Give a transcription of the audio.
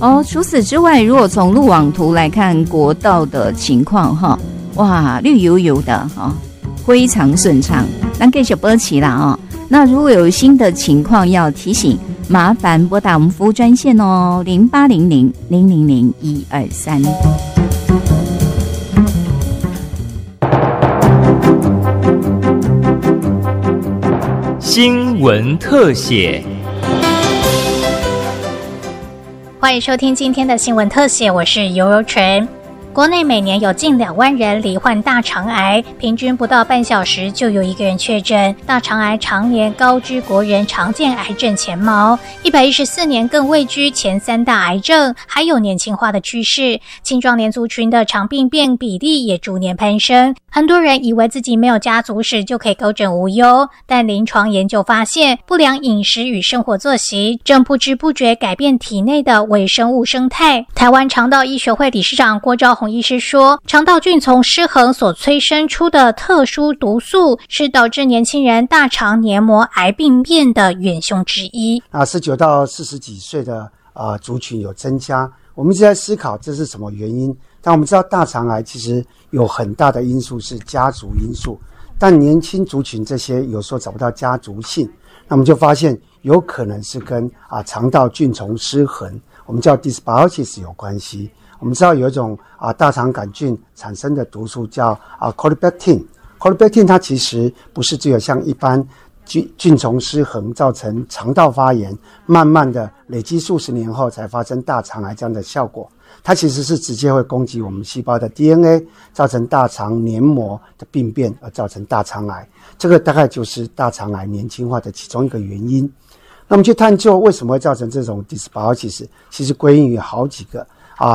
除此之外，如果从路网图来看国道的情况哈，哇，绿油油的非常顺畅，那继续播起啦那如果有新的情况要提醒，麻烦拨打我们服务专线0800-000-123。 新闻特写。 欢迎收听今天的新闻特写，我是尤柔纯。国内每年有近2万人罹患大肠癌，平均不到半小时就有1个人确诊。大肠癌常年高居国人常见癌症前茅，114年更位居前3大癌症，还有年轻化的趋势。青壮年族群的肠病变比例也逐年攀升。很多人以为自己没有家族史就可以高枕无忧，但临床研究发现，不良饮食与生活作息正不知不觉改变体内的微生物生态。台湾肠道医学会理事长郭昭宏医师说，肠道菌丛失衡所催生出的特殊毒素是导致年轻人大肠黏膜癌病变的元凶之一。 19到40几岁的族群有增加，我们一直在思考这是什么原因。但我们知道大肠癌其实有很大的因素是家族因素，但年轻族群这些有时候找不到家族性，那我们就发现有可能是跟肠道菌丛失衡，我们叫 dysbiosis 有关系。我们知道有一种大肠杆菌产生的毒素叫Corybactin， 它其实不是只有像一般菌丛失衡造成肠道发炎，慢慢的累积数十年后才发生大肠癌这样的效果。它其实是直接会攻击我们细胞的 DNA， 造成大肠黏膜的病变而造成大肠癌。这个大概就是大肠癌年轻化的其中一个原因。那我们去探究为什么会造成这种 dysbiosis， 其实归因于好几个。